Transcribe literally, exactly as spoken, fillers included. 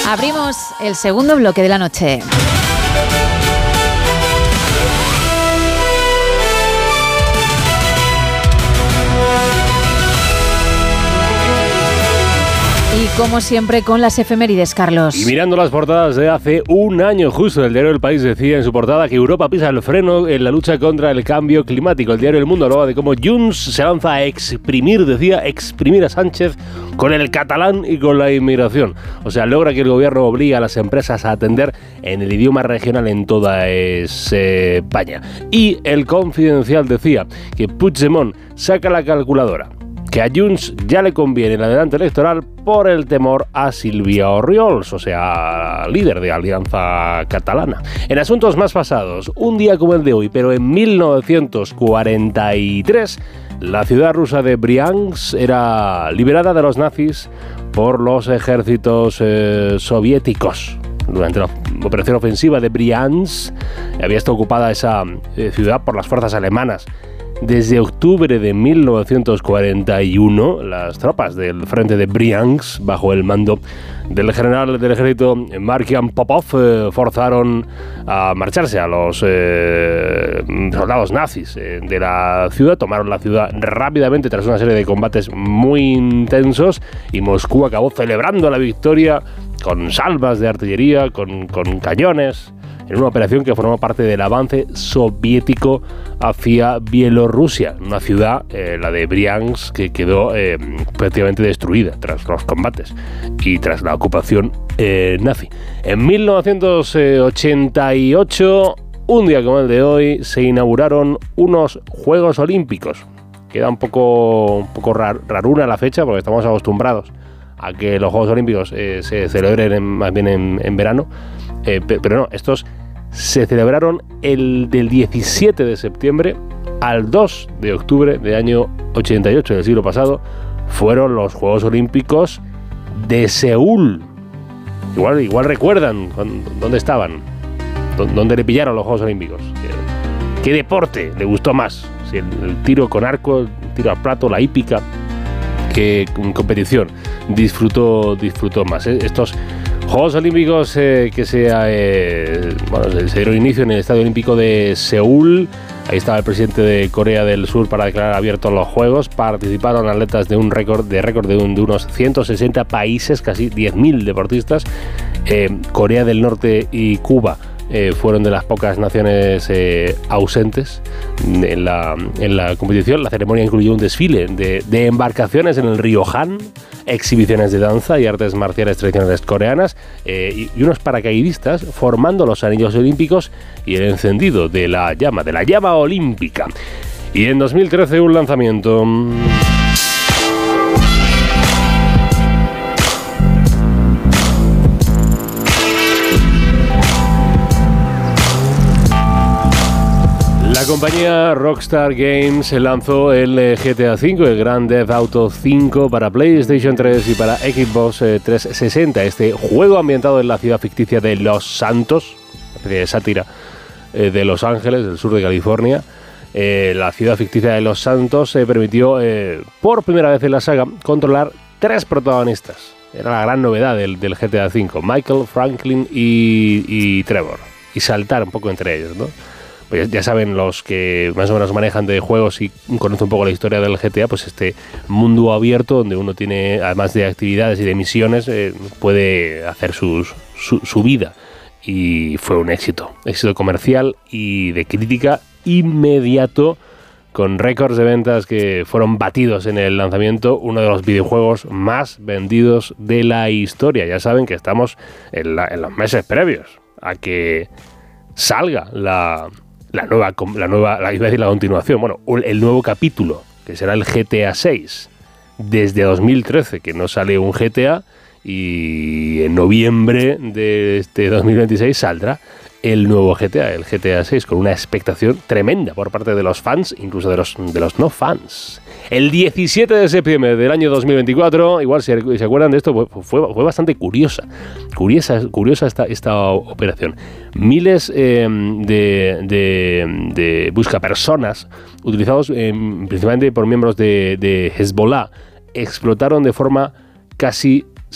Abrimos el segundo bloque de la noche. Y como siempre con las efemérides, Carlos. Y mirando las portadas de hace un año justo, el diario El País decía en su portada que Europa pisa el freno en la lucha contra el cambio climático. El diario El Mundo hablaba de cómo Junts se lanza a exprimir, decía, exprimir a Sánchez con el catalán y con la inmigración. O sea, logra que el gobierno obligue a las empresas a atender en el idioma regional en toda España. Y El Confidencial decía que Puigdemont saca la calculadora, que a Junts ya le conviene el adelanto electoral por el temor a Sílvia Orriols, o sea, líder de Alianza Catalana. En asuntos más pasados, un día como el de hoy, pero en mil novecientos cuarenta y tres, la ciudad rusa de Briansk era liberada de los nazis por los ejércitos eh, soviéticos. Durante la operación ofensiva de Briansk había estado ocupada esa eh, ciudad por las fuerzas alemanas. Desde octubre de mil novecientos cuarenta y uno, las tropas del frente de Briansk, bajo el mando del general del ejército Markian Popov, eh, forzaron a marcharse a los eh, soldados nazis eh, de la ciudad. Tomaron la ciudad rápidamente tras una serie de combates muy intensos y Moscú acabó celebrando la victoria con salvas de artillería, con, con cañones, en una operación que formó parte del avance soviético hacia Bielorrusia, una ciudad, eh, la de Briansk, que quedó eh, prácticamente destruida tras los combates y tras la ocupación eh, nazi. En mil novecientos ochenta y ocho, un día como el de hoy, se inauguraron unos Juegos Olímpicos. Queda un poco, un poco rar, raruna la fecha, porque estamos acostumbrados a que los Juegos Olímpicos eh, se celebren en, más bien en, en verano, eh, pero no, estos se celebraron el del diecisiete de septiembre al dos de octubre del año ochenta y ocho del siglo pasado. Fueron los Juegos Olímpicos de Seúl. Igual, igual recuerdan dónde estaban, dónde le pillaron los Juegos Olímpicos. ¿Qué deporte le gustó más? Si el, el tiro con arco, el tiro al plato, la hípica, ¿qué competición disfrutó, disfrutó más? Estos Juegos Olímpicos eh, que se, eh, bueno, se dieron inicio en el Estadio Olímpico de Seúl. Ahí estaba el presidente de Corea del Sur para declarar abiertos los Juegos. Participaron atletas de un récord de récord de, un, de unos ciento sesenta países, casi diez mil deportistas. Eh, Corea del Norte y Cuba eh, fueron de las pocas naciones eh, ausentes en la, en la competición. La ceremonia incluyó un desfile de, de embarcaciones en el río Han, exhibiciones de danza y artes marciales tradicionales coreanas, eh, y, y unos paracaidistas formando los anillos olímpicos y el encendido de la llama, de la llama olímpica. Y en dos mil trece un lanzamiento. La compañía Rockstar Games lanzó el G T A cinco, el Grand Theft Auto cinco, para PlayStation tres y para Xbox trescientos sesenta. Este juego ambientado en la ciudad ficticia de Los Santos, una especie de sátira eh, de Los Ángeles, del sur de California. Eh, la ciudad ficticia de Los Santos se eh, permitió, eh, por primera vez en la saga, controlar tres protagonistas. Era la gran novedad del, del G T A cinco, Michael, Franklin y, y Trevor. Y saltar un poco entre ellos, ¿no? Pues ya saben los que más o menos manejan de juegos y conocen un poco la historia del G T A, pues este mundo abierto donde uno tiene, además de actividades y de misiones, eh, puede hacer sus, su, su vida. Y fue un éxito, éxito comercial y de crítica inmediato, con récords de ventas que fueron batidos en el lanzamiento, uno de los videojuegos más vendidos de la historia. Ya saben que estamos en, la, en los meses previos a que salga la... La nueva, la nueva, la, iba a decir la continuación, bueno, el nuevo capítulo, que será el G T A seis. Desde dos mil trece que no sale un G T A, y en noviembre de este dos mil veintiséis saldrá el nuevo G T A, el G T A seis, con una expectación tremenda por parte de los fans, incluso de los, de los no fans. El diecisiete de septiembre del año dos mil veinticuatro, igual si se acuerdan de esto, fue, fue bastante curiosa, curiosa, curiosa esta, esta operación. Miles eh, de, de, de buscapersonas, utilizados eh, principalmente por miembros de, de Hezbollah, explotaron de forma casi